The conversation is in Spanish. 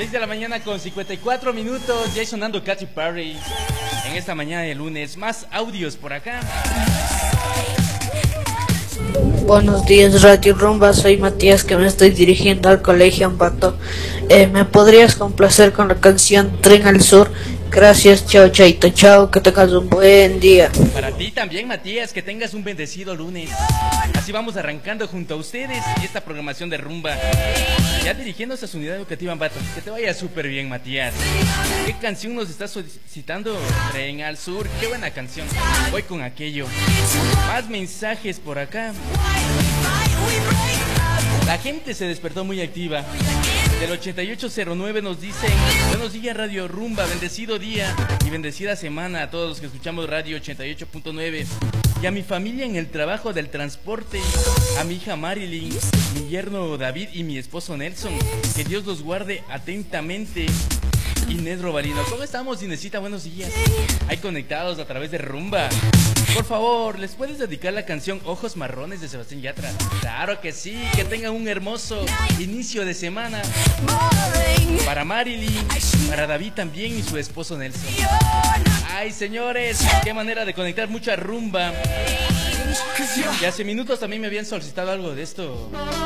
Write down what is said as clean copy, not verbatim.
6 de la mañana con 54 minutos, ya sonando Katy Perry. En esta mañana de lunes, más audios por acá. Buenos días, Radio Rumba, soy Matías, que me estoy dirigiendo al colegio Ambato. ¿Me podrías complacer con la canción Tren al Sur? Gracias, chao, chaito, chao, que tengas un buen día. Para ti también, Matías, que tengas un bendecido lunes. Así vamos arrancando junto a ustedes y esta programación de rumba. Ya dirigiéndose a su unidad educativa Ambato. Que te vaya súper bien, Matías. ¿Qué canción nos está solicitando? Tren al Sur, qué buena canción. Voy con aquello. Más mensajes por acá. La gente se despertó muy activa. Del 8809 nos dicen: buenos días, Radio Rumba, bendecido día y bendecida semana a todos los que escuchamos Radio 88.9. Y a mi familia en el trabajo del transporte, a mi hija Marilyn, mi yerno David y mi esposo Nelson. Que Dios los guarde atentamente. Inés Robarino, ¿cómo estamos, Inesita? Buenos días. Ahí conectados a través de Rumba. Por favor, ¿les puedes dedicar la canción Ojos Marrones de Sebastián Yatra? Claro que sí, que tengan un hermoso inicio de semana. Para Marilyn, para David también y su esposo Nelson. Ay, señores, qué manera de conectar mucha rumba. Y hace minutos también me habían solicitado algo de esto.